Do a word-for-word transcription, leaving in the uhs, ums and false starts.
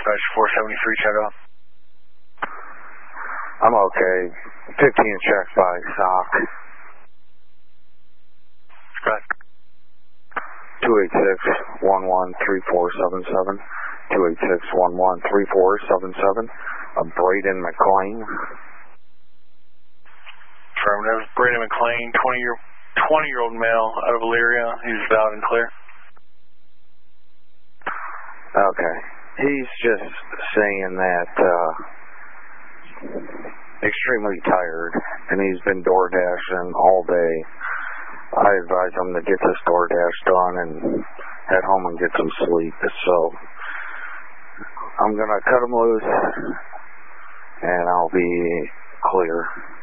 dispatch four seventy-three, check out. I'm okay. fifteen check by sock. Right. two eight six, one one three four seven seven. two eight six, one one three four seven seven. Uh, Braden McLean. Affirmative. Braden McLean, twenty-year-old male out of Elyria. He's valid and clear. Okay. He's just saying that uh, extremely tired, and he's been door dashing all day. I advise him to get this door dash done and head home and get some sleep. So I'm going to cut him loose, and I'll be clear.